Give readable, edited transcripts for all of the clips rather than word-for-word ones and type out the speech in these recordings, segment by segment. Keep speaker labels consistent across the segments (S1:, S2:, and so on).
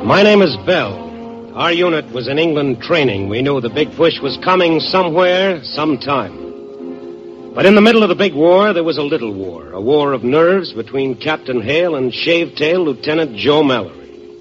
S1: My name is Bell. Our unit was in England training. We knew the big push was coming somewhere, sometime. But in the middle of the big war, there was a little war. A war of nerves between Captain Hale and Shavetail Lieutenant Joe Mallory.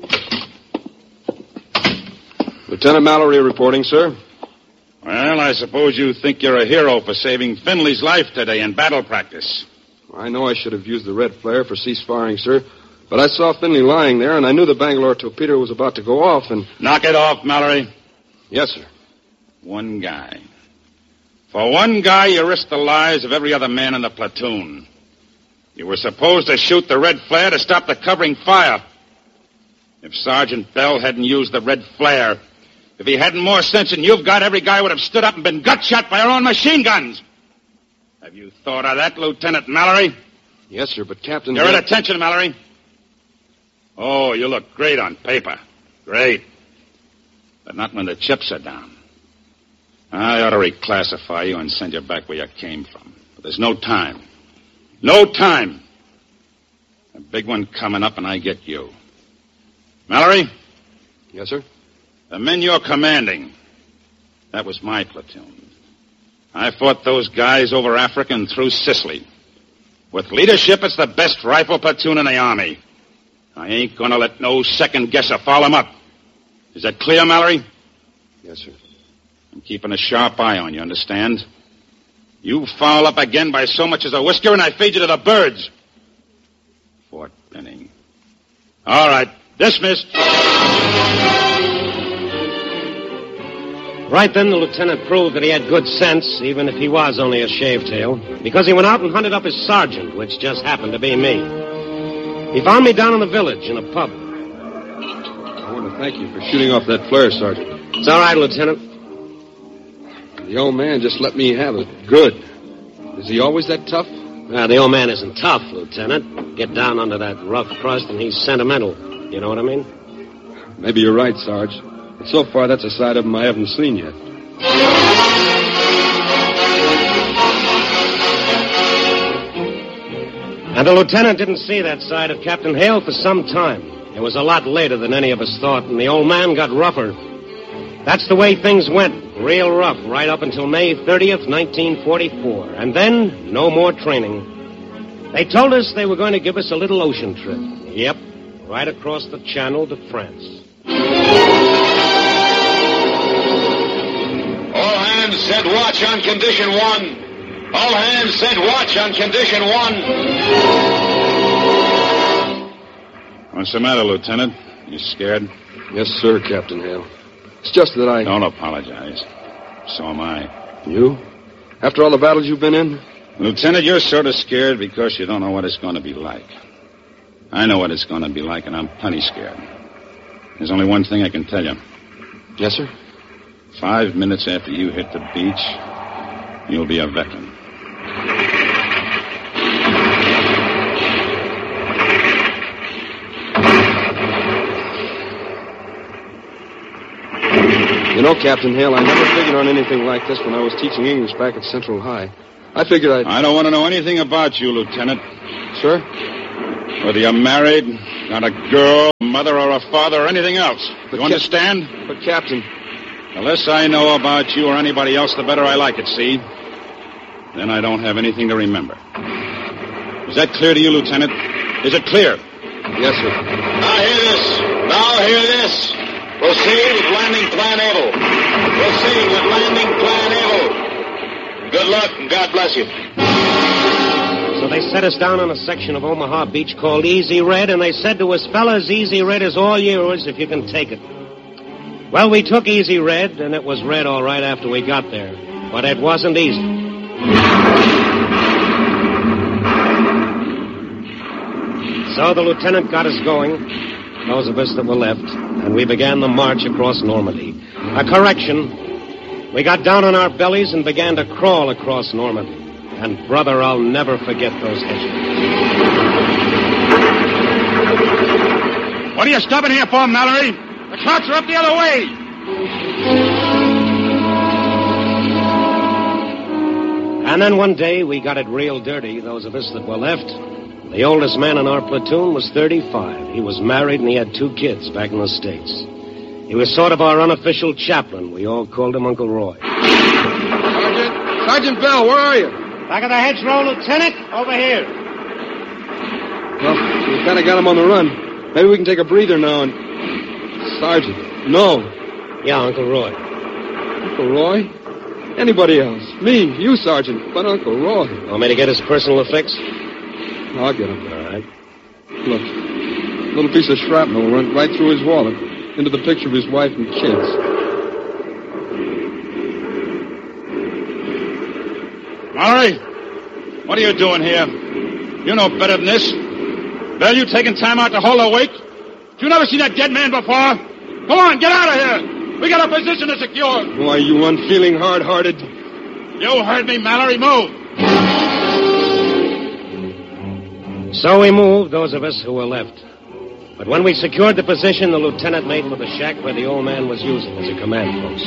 S2: Lieutenant Mallory reporting, sir.
S3: Well, I suppose you think you're a hero for saving Finley's life today in battle practice.
S2: I know I should have used the red flare for cease firing, sir. But I saw Finley lying there, and I knew the Bangalore torpedo was about to go off, and...
S3: Knock it off, Mallory.
S2: Yes, sir.
S3: One guy. For one guy, you risked the lives of every other man in the platoon. You were supposed to shoot the red flare to stop the covering fire. If Sergeant Bell hadn't used the red flare, if he hadn't more sense than you've got, every guy would have stood up and been gut shot by our own machine guns. Have you thought of that, Lieutenant Mallory?
S2: Yes, sir, but Captain...
S3: You're at attention, Mallory. Oh, you look great on paper. Great. But not when the chips are down. I ought to reclassify you and send you back where you came from. But there's no time. No time. A big one coming up and I get you. Mallory?
S2: Yes, sir?
S3: The men you're commanding, that was my platoon. I fought those guys over Africa and through Sicily. With leadership, it's the best rifle platoon in the Army. I ain't gonna let no second guesser foul him up. Is that clear, Mallory?
S2: Yes, sir.
S3: I'm keeping a sharp eye on you, understand? You foul up again by so much as a whisker and I feed you to the birds. Fort Benning. All right, dismissed.
S1: Right then, the lieutenant proved that he had good sense, even if he was only a shavetail, because he went out and hunted up his sergeant, which just happened to be me. He found me down in the village in a pub.
S2: I want to thank you for shooting off that flare, Sergeant.
S1: It's all right, Lieutenant.
S2: The old man just let me have it. Good. Is he always that tough?
S1: The old man isn't tough, Lieutenant. Get down under that rough crust and he's sentimental. You know what I mean?
S2: Maybe you're right, Sarge. But so far, that's a side of him I haven't seen yet.
S1: And the lieutenant didn't see that side of Captain Hale for some time. It was a lot later than any of us thought, and the old man got rougher. That's the way things went, real rough, right up until May 30th, 1944. And then, no more training. They told us they were going to give us a little ocean trip. Yep, right across the channel to France.
S4: All hands set watch on condition 1. All hands set watch on condition 1.
S3: What's the matter, Lieutenant? You scared?
S2: Yes, sir, Captain Hale. It's just that I...
S3: Don't apologize. So am I.
S2: You? After all the battles you've been in?
S3: Lieutenant, you're sort of scared because you don't know what it's going to be like. I know what it's going to be like, and I'm plenty scared. There's only one thing I can tell you.
S2: Yes, sir?
S3: 5 minutes after you hit the beach, you'll be a veteran.
S2: You know, Captain Hale, I never figured on anything like this when I was teaching English back at Central High. I figured
S3: I don't want to know anything about you, Lieutenant.
S2: Sir?
S3: Whether you're married, got a girl, a mother, or a father, or anything else.
S2: But
S3: you understand?
S2: But, Captain...
S3: The less I know about you or anybody else, the better I like it, see? Then I don't have anything to remember. Is that clear to you, Lieutenant? Is it clear?
S2: Yes, sir.
S4: Now hear this. Now hear this. Proceed with landing plan able. Proceed with landing plan able. Good luck and God bless you.
S1: So they set us down on a section of Omaha Beach called Easy Red, and they said to us, fellas, Easy Red is all yours if you can take it. Well, we took Easy Red, and it was red all right after we got there. But it wasn't easy. So the lieutenant got us going, those of us that were left, and we began the march across Normandy. A correction. We got down on our bellies and began to crawl across Normandy. And, brother, I'll never forget those hitches.
S3: What are you stopping here for, Mallory? The clouds are up the other way. And
S1: then one day we got it real dirty, those of us that were left. The oldest man in our platoon was 35. He was married and he had 2 kids back in the States. He was sort of our unofficial chaplain. We all called him Uncle Roy.
S2: Sergeant Bell, where are you?
S1: Back of the hedgerow, Lieutenant. Over here.
S2: Well, we kind of got him on the run. Maybe we can take a breather now and... Sergeant, no.
S1: Yeah, Uncle Roy.
S2: Uncle Roy? Anybody else? Me, you, Sergeant, but Uncle Roy.
S1: Want me to get his personal effects?
S2: I'll get him.
S1: All right.
S2: Look, a little piece of shrapnel went right through his wallet, into the picture of his wife and kids.
S3: Mallory, what are you doing here? You know better than this. Bell, you taking time out to hold her wake? You never seen that dead man before? Come on, get out of here. We got a position to secure.
S2: Why, you unfeeling, hard-hearted...
S3: You heard me, Mallory. Move.
S1: So we moved, those of us who were left. But when we secured the position, the lieutenant made for the shack where the old man was using as a command post.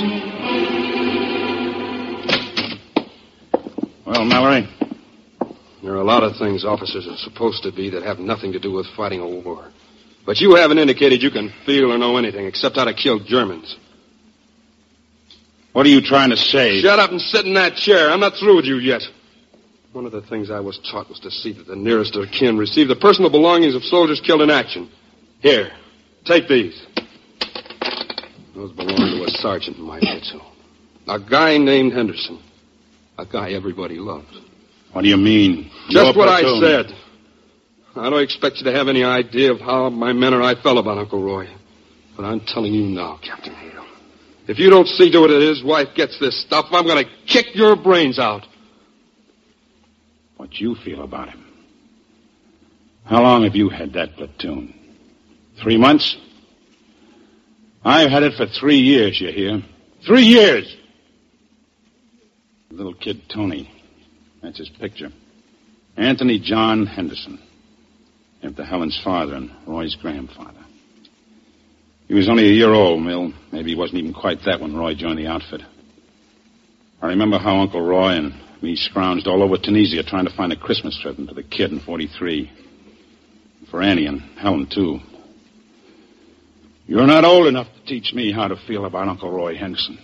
S3: Well, Mallory?
S2: There are a lot of things officers are supposed to be that have nothing to do with fighting a war. But you haven't indicated you can feel or know anything except how to kill Germans.
S3: What are you trying to say?
S2: Shut up and sit in that chair. I'm not through with you yet. One of the things I was taught was to see that the nearest of kin receive the personal belongings of soldiers killed in action. Here, take these. Those belong to a sergeant in my platoon. A guy named Henderson. A guy everybody loved.
S3: What do you mean?
S2: Just what I said. I don't expect you to have any idea of how my men or I felt about Uncle Roy. But I'm telling you now, Captain Hale. If you don't see to it that his wife gets this stuff, I'm going to kick your brains out.
S3: What you feel about him. How long have you had that platoon? 3 months? I've had it for 3 years, you hear? 3 years! The little kid, Tony. That's his picture. Anthony John Henderson. After Helen's father and Roy's grandfather. He was only a year old, Mill. Maybe he wasn't even quite that when Roy joined the outfit. I remember how Uncle Roy and me scrounged all over Tunisia trying to find a Christmas present for the kid in 43. For Annie and Helen, too. You're not old enough to teach me how to feel about Uncle Roy Henderson.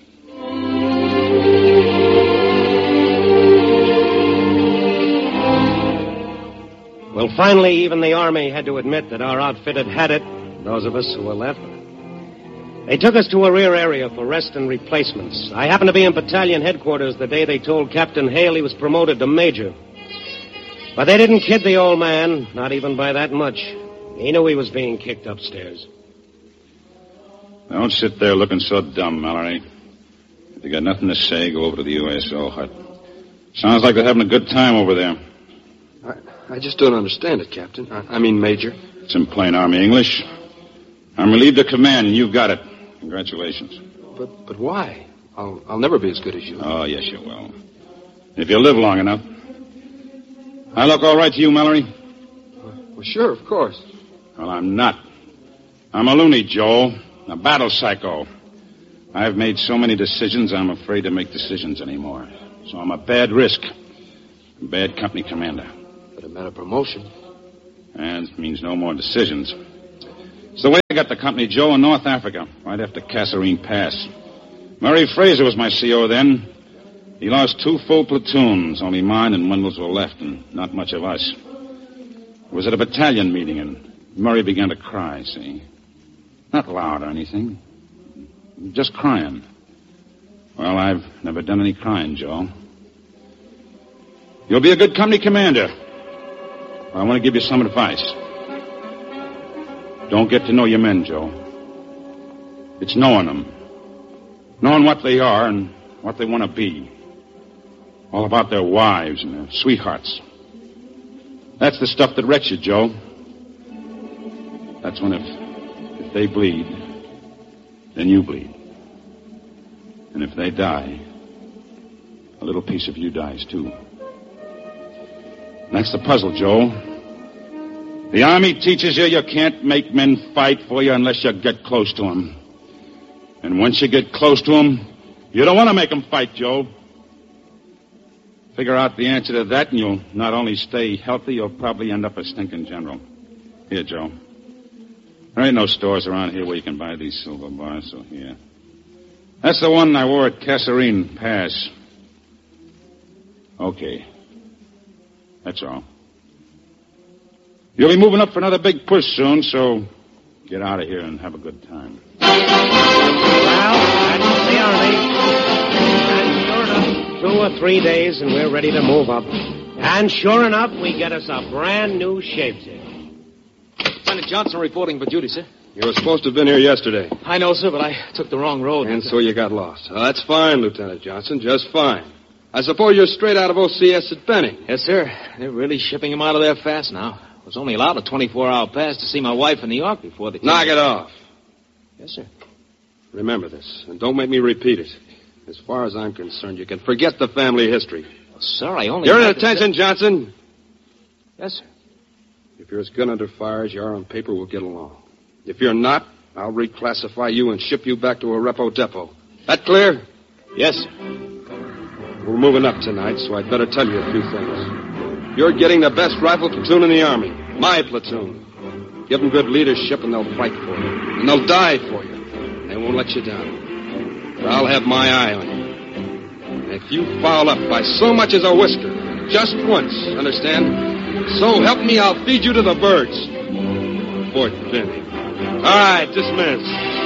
S1: Well, finally, even the Army had to admit that our outfit had had it, those of us who were left. They took us to a rear area for rest and replacements. I happened to be in battalion headquarters the day they told Captain Hale he was promoted to major. But they didn't kid the old man, not even by that much. He knew he was being kicked upstairs.
S3: Don't sit there looking so dumb, Mallory. If you got nothing to say, go over to the USO hut. Sounds like they're having a good time over there.
S2: I just don't understand it, Captain. I mean, Major.
S3: It's in plain Army English. I'm relieved of command, and you've got it. Congratulations.
S2: But why? I'll never be as good as you.
S3: Oh, yes, you will. If you live long enough. I look all right to you, Mallory?
S2: Well, sure, of course.
S3: Well, I'm not. I'm a loony, Joel. A battle psycho. I've made so many decisions, I'm afraid to make decisions anymore. So I'm a bad risk. A bad company commander.
S2: But it meant a promotion.
S3: And it means no more decisions. It's the way I got the company, Joe, in North Africa, right after Kasserine Pass. Murray Fraser was my CO then. He lost 2 full platoons. Only mine and Wendell's were left, and not much of us. It was at a battalion meeting, and Murray began to cry, see? Not loud or anything. Just crying. Well, I've never done any crying, Joe. You'll be a good company commander. I want to give you some advice. Don't get to know your men, Joe. It's knowing them. Knowing what they are and what they want to be. All about their wives and their sweethearts. That's the stuff that wrecks you, Joe. That's when if they bleed, then you bleed. And if they die, a little piece of you dies, too. That's the puzzle, Joe. The Army teaches you can't make men fight for you unless you get close to them. And once you get close to them, you don't want to make them fight, Joe. Figure out the answer to that, and you'll not only stay healthy, you'll probably end up a stinking general. Here, Joe. There ain't no stores around here where you can buy these silver bars, so here. That's the one I wore at Kasserine Pass. Okay. That's all. You'll be moving up for another big push soon, so get out of here and have a good time.
S1: Well, that's the Army. And sure enough, 2 or 3 days and we're ready to move up. And sure enough, we get us a brand new shapesit.
S5: Lieutenant Johnson reporting for duty, sir.
S2: You were supposed to have been here yesterday.
S5: I know, sir, but I took the wrong road.
S2: And so you got lost. That's fine, Lieutenant Johnson, just fine. I suppose you're straight out of OCS at Benning.
S5: Yes, sir. They're really shipping him out of there fast now. I was only allowed a 24-hour pass to see my wife in New York before they...
S2: Knock it off.
S5: Yes, sir.
S2: Remember this, and don't make me repeat it. As far as I'm concerned, you can forget the family history.
S5: Well, sir, I only...
S2: You're in attention, Johnson.
S5: Yes, sir.
S2: If you're as good under fire as you are on paper, we'll get along. If you're not, I'll reclassify you and ship you back to a repo depot. That clear?
S5: Yes, sir.
S2: We're moving up tonight, so I'd better tell you a few things. You're getting the best rifle platoon in the Army. My platoon. Give them good leadership and they'll fight for you. And they'll die for you. And they won't let you down. But I'll have my eye on you. And if you foul up by so much as a whisker, just once, understand? So help me, I'll feed you to the birds. Fort Benning. All right, dismiss.